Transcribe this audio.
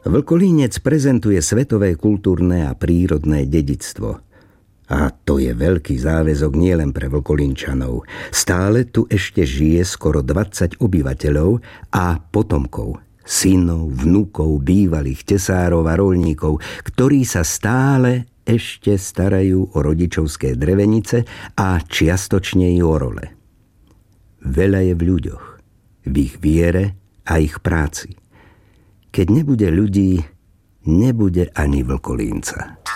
Vlkolínec prezentuje svetové kultúrne a prírodné dedičstvo. A to je veľký záväzok nielen pre Vlkolínčanov. Stále tu ešte žije skoro 20 obyvateľov a potomkov, synov, vnukov, bývalých tesárov a roľníkov, ktorí sa stále ešte starajú o rodičovské drevenice a čiastočne i o role. Veľa je v ľuďoch, v ich viere a ich práci. Keď nebude ľudí, nebude ani Vlkolínca.